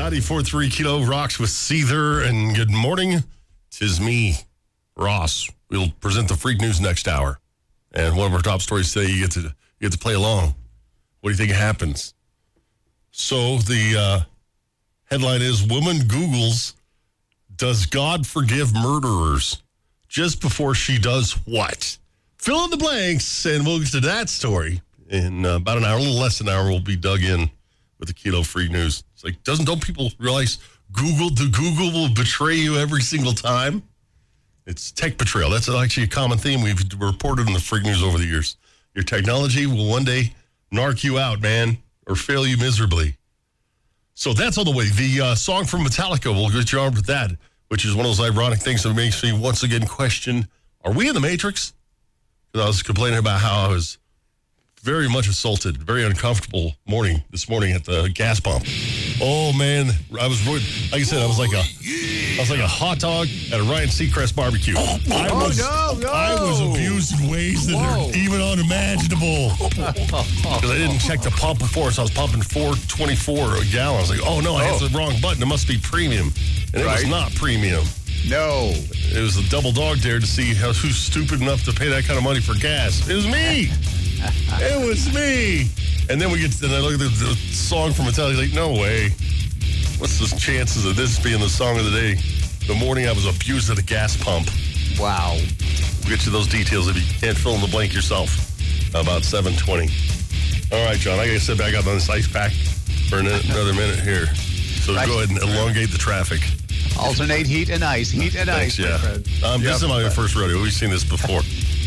94.3 Kilo rocks with Seether, and good morning. 'Tis me, Ross. We'll present the freak news next hour. And one of our top stories today, you get to play along. What do you think happens? So the headline is, woman Googles, does God forgive murderers? Just before she does what? Fill in the blanks, and we'll get to that story. In about an hour, a little less than an hour, we'll be dug in with the Kilo Freak News. It's like, don't people realize Google will betray you every single time? It's tech betrayal. That's actually a common theme we've reported in the Freak News over the years. Your technology will one day narc you out, man, or fail you miserably. So that's on the way. The song from Metallica, we'll get you armed with that, which is one of those ironic things that makes me once again question, are we in the Matrix? Because I was complaining about how I was very much assaulted, very uncomfortable this morning at the gas pump. Oh man, I was like I said, I was like a hot dog at a Ryan Seacrest barbecue. I was abused in ways that are even unimaginable. Because I didn't check the pump before, so I was pumping $4.24 a gallon. I was like, oh no, I hit the wrong button. It must be premium, and it was not premium. No, it was a double dog dare to see who's stupid enough to pay that kind of money for gas. It was me. It was me. And then I look at the song from Metallica, like, no way. What's the chances of this being the song of the day? The morning I was abused at a gas pump. Wow. We'll get you those details if you can't fill in the blank yourself. About 7:20. All right, John, I got to sit back up on this ice pack for another minute here. So go ahead and elongate the traffic. Alternate heat and ice. Thanks, yeah. This is my first rodeo. We've seen this before.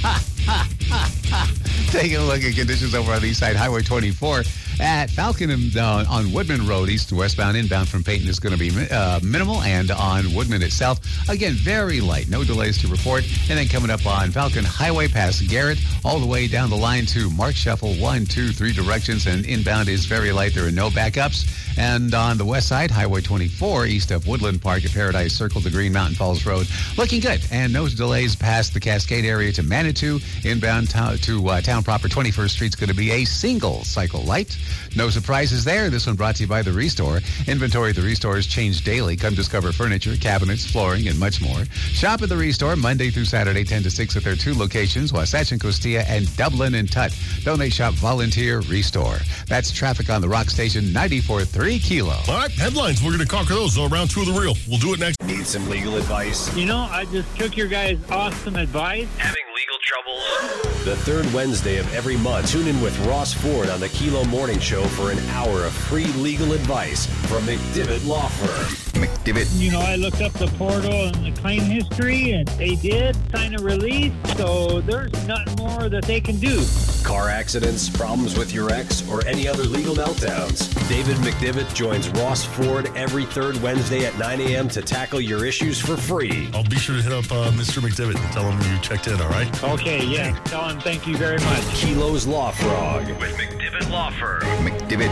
Taking a look at conditions over on the east side, Highway 24 at Falcon on Woodman Road, east and westbound. Inbound from Peyton is going to be minimal, and on Woodman itself, again, very light. No delays to report. And then coming up on Falcon Highway past Garrett, all the way down the line to Mark Shuffle, 1, 2, 3 directions, and inbound is very light. There are no backups. And on the west side, Highway 24, east of Woodland Park at Paradise Circle to Green Mountain Falls Road, looking good. And no delays past the Cascade area to Manitou. Inbound to town proper, 21st Street's going to be a single cycle light. No surprises there. This one brought to you by The Restore. Inventory at The Restore is changed daily. Come discover furniture, cabinets, flooring, and much more. Shop at The Restore Monday through Saturday, 10 to 6 at their 2 locations, Wasatch and Costilla, and Dublin and Tut. Donate, shop, volunteer, Restore. That's traffic on the rock station, 94.3 Kilo. All right, headlines. We're going to conquer those. So round 2 of the reel. We'll do it next. Need some legal advice? You know, I just took your guys' awesome advice. Having legal troubles? The third Wednesday of every month, tune in with Ross Ford on the Kilo Morning Show for an hour of free legal advice from McDivitt Law Firm. McDivitt. You know, I looked up the portal and the claim history, and they did sign a release, so there's nothing more that they can do. Car accidents, problems with your ex, or any other legal meltdowns. David McDivitt joins Ross Ford every third Wednesday at 9 a.m. to tackle your issues for free. I'll be sure to hit up Mr. McDivitt and tell him you checked in, all right? Okay, yeah. Tell him thank you very much. Kilo's Law Frog with McDivitt Law Firm. McDivitt.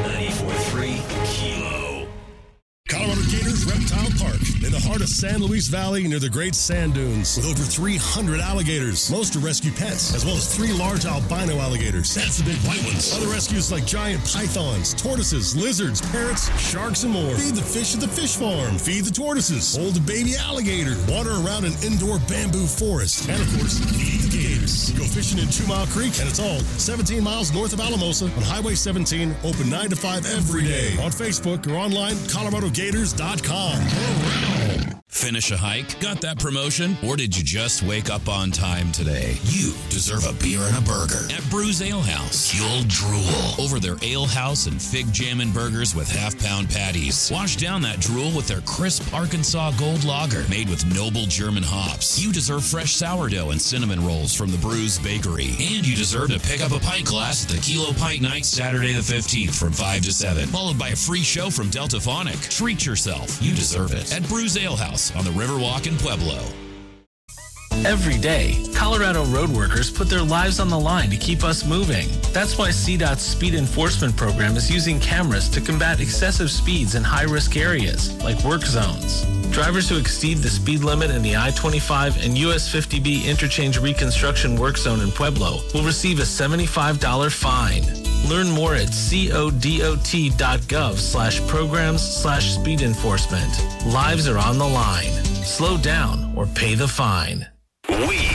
94.3 Kilo. Colorado Gators Reptile Park, in the heart of San Luis Valley near the Great Sand Dunes, with over 300 alligators. Most are rescue pets, as well as 3 large albino alligators. That's the big white ones. Other rescues like giant pythons, tortoises, lizards, parrots, sharks, and more. Feed the fish at the fish farm. Feed the tortoises. Hold a baby alligator. Water around an indoor bamboo forest. And, of course, feed the gators. Go fishing in 2 Mile Creek, and it's all 17 miles north of Alamosa on Highway 17, open 9 to 5 every day. On Facebook or online, coloradogators.com. Finish a hike? Got that promotion? Or did you just wake up on time today? You deserve a beer and a burger at Brews Ale House. You'll drool over their Ale House and Fig Jammin' Burgers with half-pound patties. Wash down that drool with their crisp Arkansas Gold Lager made with noble German hops. You deserve fresh sourdough and cinnamon rolls from the Brews Bakery. And you deserve to pick up a pint glass at the Kilo Pint Night Saturday the 15th from 5 to 7, followed by a free show from Delta Phonic. Treat yourself. You deserve it at Brews Ale House on the Riverwalk in Pueblo. Every day, Colorado road workers put their lives on the line to keep us moving. That's why CDOT's speed enforcement program is using cameras to combat excessive speeds in high-risk areas, like work zones. Drivers who exceed the speed limit in the I-25 and US 50B interchange reconstruction work zone in Pueblo will receive a $75 fine. Learn more at codot.gov/programs/speed enforcement. Lives are on the line. Slow down or pay the fine.